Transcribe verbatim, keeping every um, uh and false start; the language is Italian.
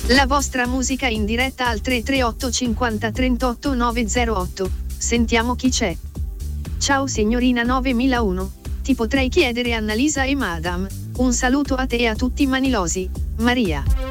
La vostra musica in diretta al tre tre otto cinquanta trentotto novecentotto. Sentiamo chi c'è. Ciao signorina novemilauno. Ti potrei chiedere Annalisa e Madame. Un saluto a te e a tutti i manilosi. Maria.